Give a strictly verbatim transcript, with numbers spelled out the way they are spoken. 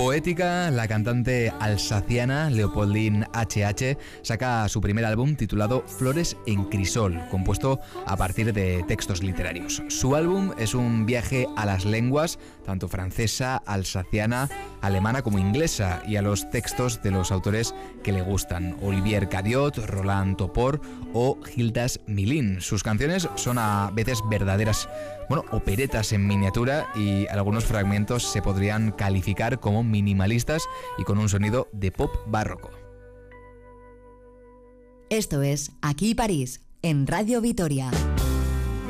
Poética, la cantante alsaciana Leopoldine H H saca su primer álbum titulado Flores en Crisol, compuesto a partir de textos literarios. Su álbum es un viaje a las lenguas, tanto francesa, alsaciana, alemana como inglesa, y a los textos de los autores que le gustan: Olivier Cadiot, Roland Topor o Gildas Milin. Sus canciones son a veces verdaderas, bueno, operetas en miniatura, y algunos fragmentos se podrían calificar como minimalistas y con un sonido de pop barroco. Esto es Aquí París, en Radio Vitoria.